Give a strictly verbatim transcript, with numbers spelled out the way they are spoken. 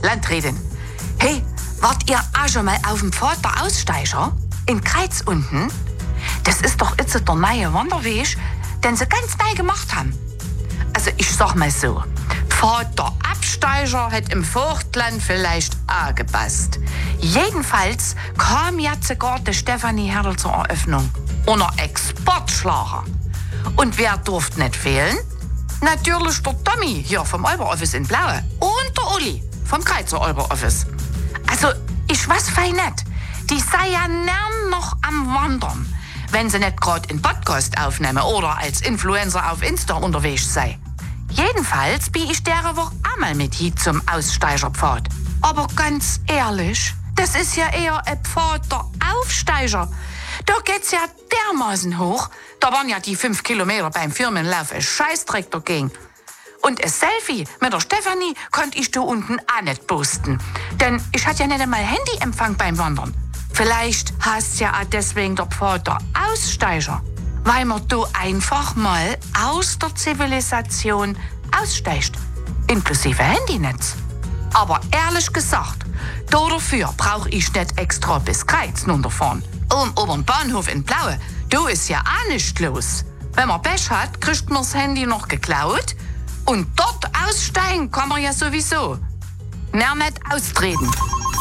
Landrätin. Hey, wart ihr auch schon mal auf dem Pfad der Aussteiger? In Kreiz unten? Das ist doch jetzt der neue Wanderweg, den sie ganz neu gemacht haben. Also ich sag mal so, Pfad der Absteiger hat im Vogtland vielleicht auch gepasst. Jedenfalls kam jetzt sogar die Stefanie Hertel zur Eröffnung. Unser Exportschlager. Und wer durfte nicht fehlen? Natürlich der Tommy hier vom Alber-Office in Blaue. Und der Uli vom Kreizer Alber-Office. Also, ich weiß fein nicht. Die sei ja gern noch am Wandern, wenn sie nicht gerade einen Podcast aufnehmen oder als Influencer auf Insta unterwegs sei. Jedenfalls bin ich der Woche einmal mit hin zum Aussteigerpfad. Aber ganz ehrlich, das ist ja eher ein Pfad der Aufsteiger. Da geht's ja dermaßen hoch. Da waren ja die fünf Kilometer beim Firmenlauf ein Scheißdreck dagegen. Und ein Selfie mit der Stefanie konnte ich da unten auch nicht posten. Denn ich hatte ja nicht einmal Handyempfang beim Wandern. Vielleicht heißt ja auch deswegen der Pfad der Aussteiger. Weil man da einfach mal aus der Zivilisation aussteigt. Inklusive Handynetz. Aber ehrlich gesagt, da dafür brauche ich nicht extra bis Kreiz runterfahren. Um oben Bahnhof in Blaue, da ist ja auch nichts los. Wenn man Pech hat, kriegt man das Handy noch geklaut. Und dort aussteigen kann man ja sowieso. Mehr nicht austreten.